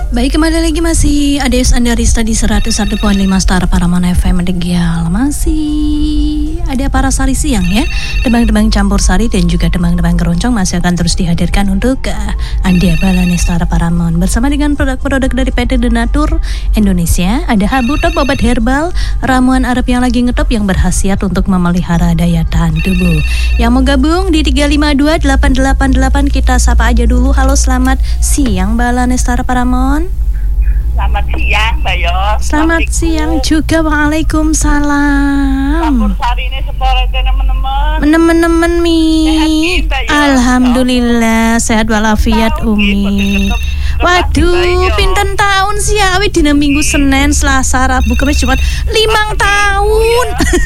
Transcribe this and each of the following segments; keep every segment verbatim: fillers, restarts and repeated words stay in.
Baik, kembali lagi masih Adeus Andarista di seratus satu koma lima Star Paramana F M Degial. Masih ada para sari siang ya, tebang-tebang campur sari dan juga tebang-tebang keroncong masih akan terus dihadirkan untuk uh, Anda Balani Star Paramon bersama dengan produk-produk dari P T Denatur Indonesia. Ada Habu Top obat herbal ramuan Arab yang lagi ngetop yang berkhasiat untuk memelihara daya tahan tubuh. Yang mau gabung di tiga lima dua delapan delapan delapan, kita sapa aja dulu. Halo, selamat siang Balani Star Paramon. Selamat siang, Mbak Yos. Selamat siang juga, waalaikumsalam. Campur sari ini sepore teman-teman. Teman-teman Mi. Sehat, Alhamdulillah sehat walafiat Umi. Waduh, pinten tahun sih ya? Awi dina Minggu, Senin, Selasa, Rabu, Kamis, Jumat, limang tahun.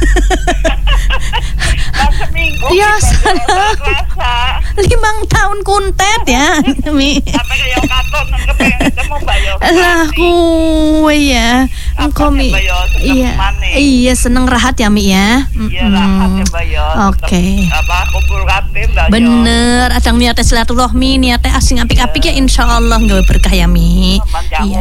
Seminggu. Ya salah. Limang tahun kuntet ya, Mi. Sampai kayak katon kepengen ketemu Mbak Yos. Lah kuwe ya. Engko Mi. Iya. Iya, seneng rahat ya Mi ya. Iya, rahat ya Mbak Yos. Oke. Apa kumpul kabeh Mbak Yos. Bener, adang niate silaturahmi, niate asing apik-apik ya insyaallah nggawe berkah ya Mi. Iya.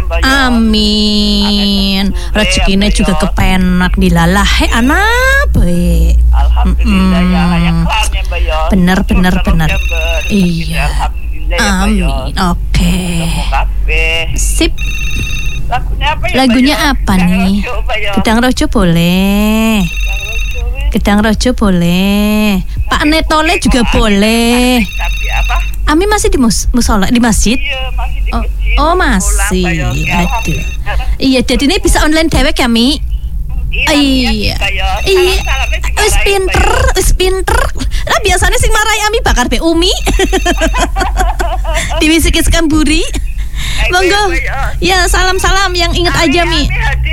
Amin. Rezekine juga kepenak dilalahe anak baik. Alhamdulillah ya layak kelarnya Mbak Yos. Bener bener bener. Iya. Amin. Oke. Sip. Lagunya apa ya? Lagunya apa nih? Gedang Rojo boleh. Gedang Rojo boleh. Pak Netole juga boleh. Tapi apa? Ami masih di mus- musola di masjid? Iya, masih di Oh, masjid. oh masih. Aduh. Iya, jadi ini bisa online dewek ya Mi? Iya. Iya. Wis pinter, wis pinter. Lah biasanya sing marai Ami bakar be Umi. Diwisiki sekamburi. Monggo. Ya, salam-salam yang inget aja Mi.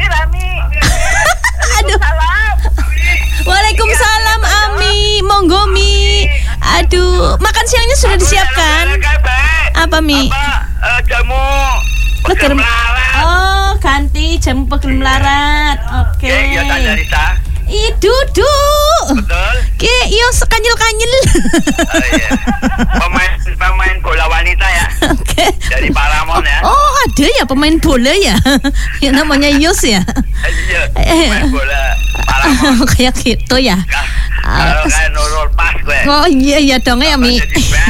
Aduh. Waalaikumsalam Ami. Monggo Mi. Aduh, makan siangnya sudah disiapkan. Apa Mi? Jamu Peger melarat. Oh, ganti jamu peger melarat. Oke. Oke, iya tanya Rita. Ih, duduk. Betul. Ki, yo sekanyil-kanyil. Oh, iya. Pemain pemain bola wanita ya. Oke. Dari Paramon ya. Oh, ada ya pemain bola ya. Yang namanya Yus ya. Iya. Pemain bola Paramon. Kayak gitu ya. Kalau kayak Nurul pas gue. Oh iya iya dong ya Mi.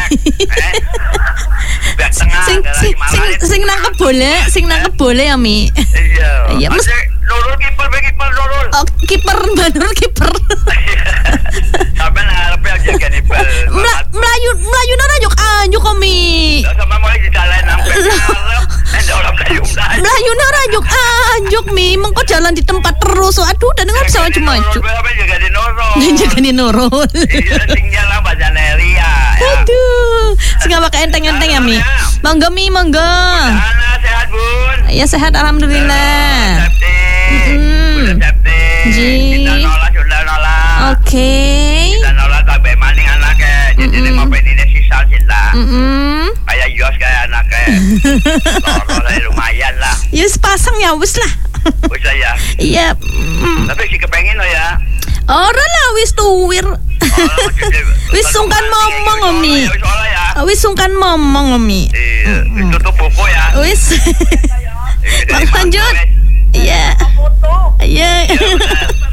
Back tengah. Sing sing sing sing nangkep bola, sing nangkep bola ya Mi. Iya. Iya, Mas Nurul kiper, kiper Nurul. Oh, kiper, Nurul kiper. Sampai ngarep ya jaga nih bal. Melayu Melayu nara yuk anjuk Mi. Sama mulai di jalan sampai ngarep. Ada orang Melayu Melayu. Melayu nara yuk anjuk Mi. Mengko jalan di tempat terus. Aduh, dan nggak bisa maju-maju. Sampai jaga di Nurul. Jaga di Nurul. Iya, tinggal lah baca Nelia. Aduh, sing apa enteng-enteng ya Mi. Monggo Mi, monggo. Anak sehat Bun. Ya sehat alhamdulillah. Hmm. Ji. Kita nolak sudah nolak. Oke. Kita nolak sampai maning anaknya. Jadi ini mau pengen sisa cinta. Mm. Kayak Yos kayak anaknya. Loro saya lumayan lah. Ya sepasang ya wis lah. Wis ya. Iya. Tapi sih kepengen lo ya. Ora lah wis tuwir. Wis sungkan momong Omi. Wis sungkan momong Omi. Iya, tutup buku ya. Wis. Lanjut. Iya. Iya.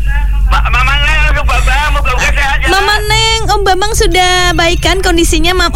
Mama Neng langsung Bambang, moga-moga sehat ya. Mama Neng, Om Bambang sudah baikan kondisinya.